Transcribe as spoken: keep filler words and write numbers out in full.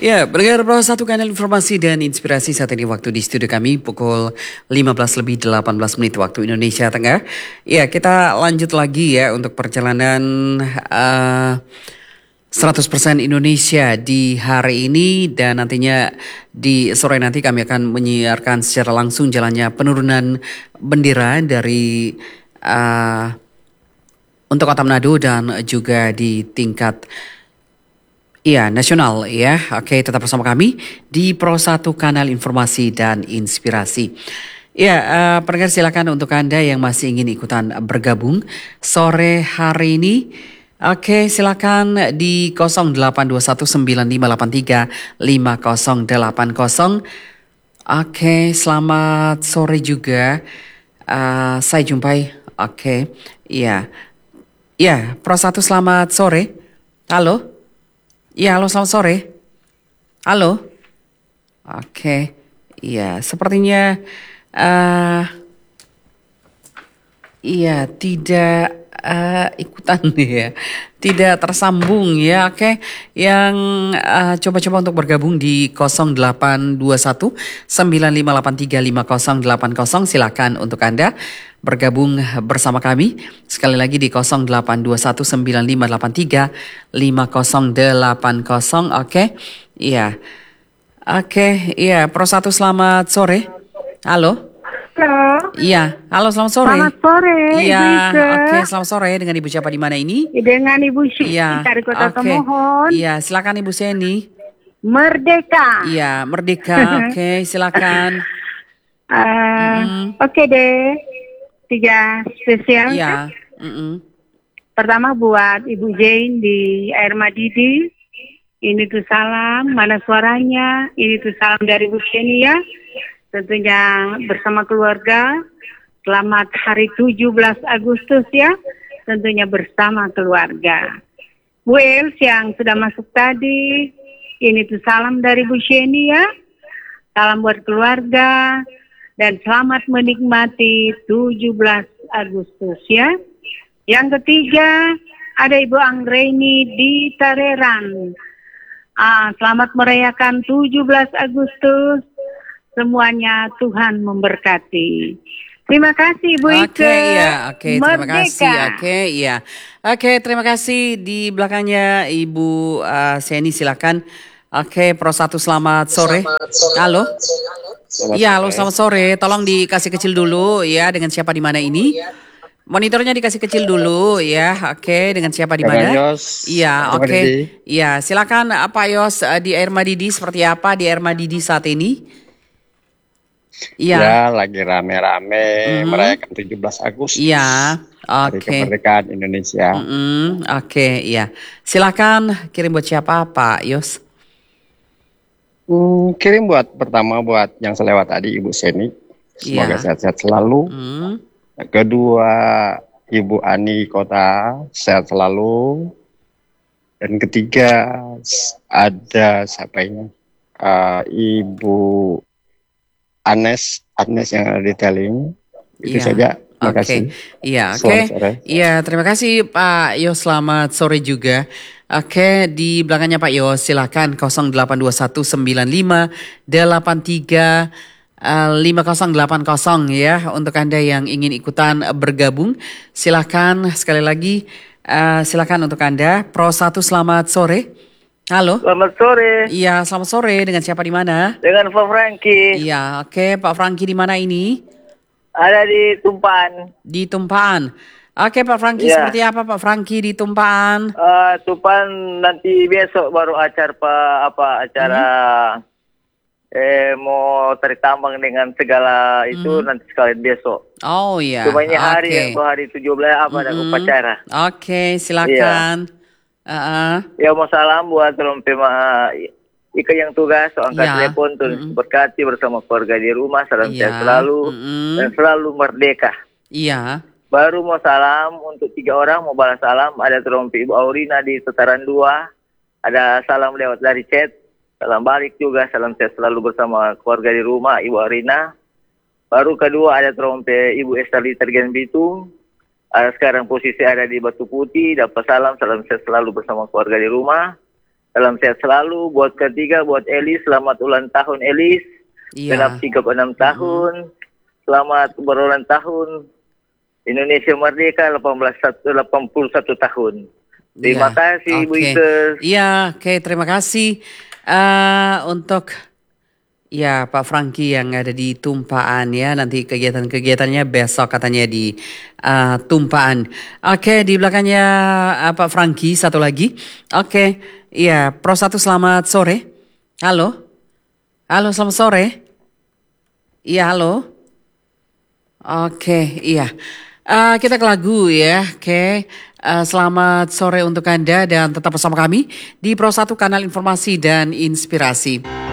Ya, pendengar Pro satu kanal informasi dan inspirasi saat ini waktu di studio kami pukul lima belas lebih delapan belas menit waktu Indonesia Tengah. Ya, kita lanjut lagi ya untuk perjalanan uh, seratus persen Indonesia di hari ini dan nantinya di sore nanti kami akan menyiarkan secara langsung jalannya penurunan bendera dari uh, untuk Kota Manado dan juga di tingkat Iya, nasional ya. Oke, tetap bersama kami di Pro satu Kanal Informasi dan Inspirasi. Ya, uh, pendengar silakan untuk Anda yang masih ingin ikutan bergabung sore hari ini. Oke, silakan di nol delapan dua satu sembilan lima delapan tiga lima nol delapan nol. Oke, selamat sore juga. Uh, saya jumpai. Oke, iya. Ya, Pro satu selamat sore. Halo. Ya, halo selamat sore. Halo. Oke. Iya, sepertinya uh, iya tidak uh, ikutan ya. Tidak tersambung ya. Oke. Yang uh, coba-coba untuk bergabung di nol delapan dua satu sembilan lima delapan tiga lima nol delapan nol silakan untuk Anda bergabung bersama kami sekali lagi di nol delapan dua satu sembilan lima delapan tiga lima nol delapan nol. Oke. Iya. Oke, iya, Pro satu selamat sore. Halo. Halo. Iya, halo selamat sore. Selamat sore, Iya, Ibu Ike. oke, selamat sore dengan Ibu siapa di mana ini? Dengan Ibu Syekh Iya, dari Kota oke. Tomohon. Iya, silakan Ibu Seni. Merdeka. Iya, merdeka. Oke, silakan. Uh, Mm-mm. Oke deh, tiga spesial. Iya. Mm-mm. Pertama buat Ibu Jane di Air Madidi. Ini tuh salam, mana suaranya? Ini tuh salam dari Bu Sheni ya. Tentunya bersama keluarga. Selamat hari tujuh belas Agustus ya. Tentunya bersama keluarga. Bu Els yang sudah masuk tadi. Ini tuh salam dari Bu Sheni ya. Salam buat keluarga. Dan selamat menikmati tujuh belas Agustus ya. Yang ketiga, ada Ibu Anggreni di Tareran. Ah, selamat merayakan tujuh belas Agustus. Semuanya Tuhan memberkati. Terima kasih Ibu Ike. Oke, iya, oke, terima Merdeka. kasih. Oke, iya. Oke, terima kasih di belakangnya Ibu uh, Seni silakan. Oke, Pro satu selamat sore. Halo. Iya, halo selamat sore. Tolong dikasih kecil dulu ya dengan siapa di mana ini? Monitornya dikasih kecil dulu ya. Oke, dengan siapa di mana? Yos. Iya, oke. Iya, silakan Pak Yos di Air Madidi seperti apa di Air Madidi saat ini? Iya. Ya, lagi rame-rame Mm-hmm. merayakan tujuh belas Agustus. Iya, Hari oke. kemerdekaan Indonesia. Mm-hmm. Oke, iya. Silakan kirim buat siapa Pak Yos? Hmm, kirim buat pertama buat yang selewat tadi Ibu Seni. Semoga Iya. sehat-sehat selalu. Mm. Kedua Ibu Ani Kota sehat selalu. Dan ketiga ada siapa ini? Uh, Ibu Anes, Anes yang ada di Teling. Itu Iya. saja. Terima Oke. kasih. Iya, oke. Selamat sore. Iya, terima kasih Pak Yos. Selamat sore juga. Oke, di belakangnya Pak Yos silakan nol delapan dua satu sembilan lima delapan tiga lima nol delapan nol ya untuk Anda yang ingin ikutan bergabung. Silakan sekali lagi uh, silakan untuk Anda. Pro satu selamat sore. Halo. Selamat sore. Iya, selamat sore. Dengan siapa di mana? Dengan Pak Franky. Iya, oke, Pak Franky di mana ini? Ada di Tumpaan. Di Tumpaan. Oke, Pak Franky, Ya. seperti apa Pak Franky di Tumpaan? Uh, Tumpaan nanti besok baru acara Pak apa acara Hmm. eh mau tarik tambang dengan segala itu Hmm. nanti sekalian besok. Oh iya. Cuma ini hari Oke. yang hari tujuh belas apa ada Mm-mm. upacara. Oke, silakan. Uh-uh. Ya mau salam buat tolong pema Ika yang tugas, so angkat Ya. telepon, Tuhan Mm-mm. berkati bersama keluarga di rumah, salam Iya. sehat selalu, Mm-mm. dan selalu merdeka. Iya. Baru mau salam untuk tiga orang, mau balas salam, ada terompi Ibu Aurina di Tataran dua, ada salam lewat dari chat, salam balik juga, salam sehat selalu bersama keluarga di rumah, Ibu Aurina. Baru kedua ada terompi Ibu Esther di Tergen Bitung, ada sekarang posisi ada di Batu Putih, dapat salam, salam sehat selalu bersama keluarga di rumah. salam sehat selalu. Buat ketiga, buat Elis, selamat ulang tahun Elis. Iya. Genap tiga puluh enam tahun. Selamat berulang tahun. Indonesia Merdeka delapan puluh satu tahun. Terima Iya. kasih Ibu Oke. Ike. Iya, oke, terima kasih eh untuk ya Pak Franky yang ada di Tumpaan ya. Nanti kegiatan-kegiatannya besok katanya di eh, Tumpaan. Oke, di belakangnya eh, Pak Franky satu lagi. Oke, iya, Pro satu selamat sore. Halo. Halo, selamat sore. Iya, halo. Oke, iya. Eh, kita ke lagu ya. Oke. Eh, selamat sore untuk Anda dan tetap bersama kami di Pro satu Kanal Informasi dan Inspirasi.